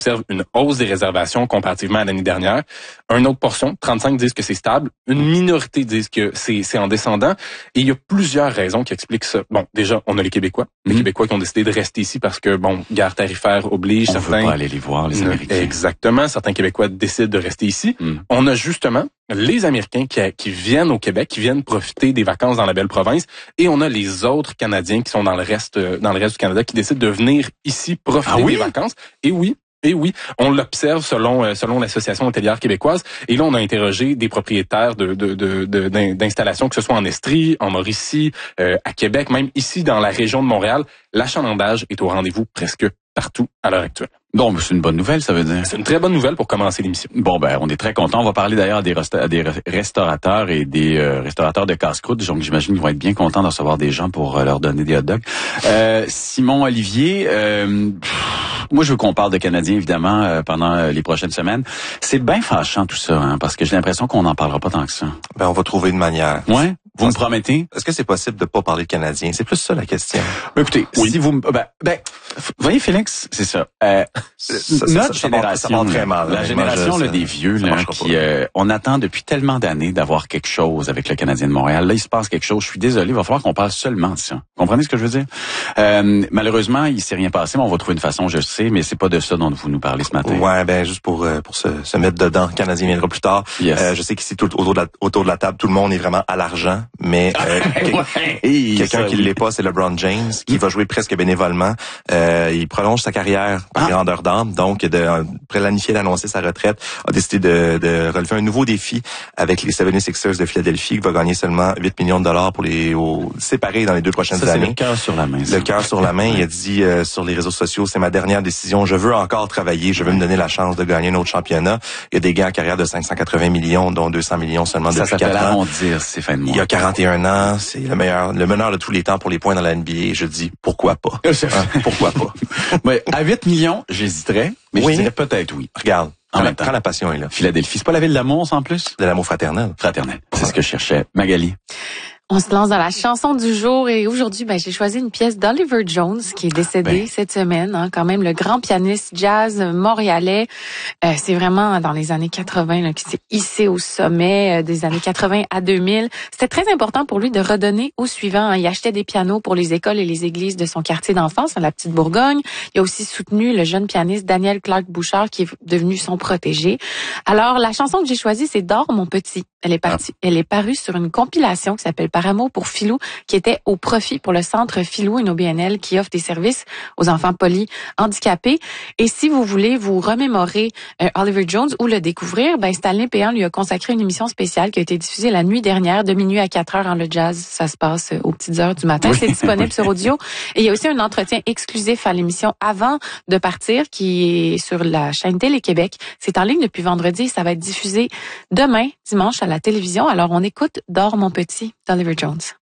observe une hausse des réservations comparativement à l'année dernière. Une autre portion, 35 disent que c'est stable. Une minorité disent que c'est en descendant. Et il y a plusieurs raisons qui expliquent ça. Bon, déjà, on a les Québécois. Les Québécois qui ont décidé de rester ici parce que, bon, guerre tarifaire oblige. On veut pas aller les voir, les Américains. Exactement. Certains Québécois décident de rester ici. On a justement les Américains qui viennent au Québec, qui viennent profiter des vacances dans la belle province. Et on a les autres Canadiens qui sont dans le reste du Canada qui décident de venir ici profiter des vacances. Et oui, on l'observe selon l'Association hôtelière québécoise. Et là, on a interrogé des propriétaires d'installations, que ce soit en Estrie, en Mauricie, à Québec, même ici dans la région de Montréal. L'achalandage est au rendez-vous presque partout à l'heure actuelle. Bon, c'est une bonne nouvelle, ça veut dire. C'est une très bonne nouvelle pour commencer l'émission. Bon, on est très contents. On va parler d'ailleurs des restaurateurs et des restaurateurs de casse-croûte. Donc, j'imagine qu'ils vont être bien contents de recevoir des gens pour leur donner des hot dogs. Simon Olivier, moi, je veux qu'on parle de Canadiens, évidemment, pendant les prochaines semaines. C'est bien fâchant, tout ça, hein, parce que j'ai l'impression qu'on n'en parlera pas tant que ça. On va trouver une manière. Ouais? Vous me promettez? Est-ce que c'est possible de pas parler de Canadiens? C'est plus ça, la question. Écoutez, si vous me... voyez, Félix, c'est ça. Notre génération, ça va très mal, la génération des vieux, là, qui on attend depuis tellement d'années d'avoir quelque chose avec le Canadien de Montréal. Là, il se passe quelque chose. Je suis désolé, il va falloir qu'on parle seulement de ça. Comprenez ce que je veux dire? Malheureusement, il s'est rien passé, mais on va trouver une façon, je sais, mais c'est pas de ça dont vous nous parlez ce matin. Ouais, juste pour se mettre dedans. Le Canadien viendra plus tard. Yes. Je sais qu'ici, autour de la table, tout le monde est vraiment à l'argent, mais quelqu'un qui ne l'est pas, c'est LeBron James, qui va jouer presque bénévolement. Il prolonge sa carrière par grandeur d'âme, donc planifié d'annoncer sa retraite, a décidé de relever un nouveau défi avec les 76ers de Philadelphie, qui va gagner seulement 8 millions de dollars pour séparer dans les 2 prochaines années. C'est le cœur sur la main. Le cœur sur la main. Il a dit sur les réseaux sociaux, c'est ma dernière décision. Je veux encore travailler. Je veux me donner la chance de gagner un autre championnat. Il y a des gars en carrière de 580 millions, dont 200 millions seulement depuis 4 ans. Ça s'appelle arrondir, c'est fin de mois. Il a 41 ans. C'est le meneur de tous les temps pour les points dans la NBA. Je dis, pourquoi pas? Pourquoi pas? Ouais, à 8 millions, j'hésiterais, mais je dirais peut-être oui. Regarde. En même temps. Quand la passion est là. Philadelphie, c'est pas la ville d'amour, en plus? De l'amour fraternel. Fraternel. C'est ce que je cherchais. Magali. On se lance dans la chanson du jour et aujourd'hui, j'ai choisi une pièce d'Oliver Jones qui est décédé cette semaine. Hein, quand même, le grand pianiste jazz montréalais. C'est vraiment dans les années 80 qui s'est hissé au sommet des années 80 à 2000. C'était très important pour lui de redonner au suivant. Hein. Il achetait des pianos pour les écoles et les églises de son quartier d'enfance, la Petite Bourgogne. Il a aussi soutenu le jeune pianiste Daniel Clark Bouchard qui est devenu son protégé. Alors, la chanson que j'ai choisie, c'est Dors mon petit. Elle est parue sur une compilation qui s'appelle Par amour pour Philou, qui était au profit pour le Centre Philou, une OBNL qui offre des services aux enfants polyhandicapés. Et si vous voulez vous remémorer Oliver Jones ou le découvrir, Stanley Péan lui a consacré une émission spéciale qui a été diffusée la nuit dernière, de minuit à 4 heures. Le jazz, ça se passe aux petites heures du matin. C'est disponible sur audio. Et il y a aussi un entretien exclusif à l'émission avant de partir, qui est sur la chaîne Télé-Québec. C'est en ligne depuis vendredi. Ça va être diffusé demain, dimanche, à la télévision. Alors, on écoute Dors mon petit d'Oliver Jones.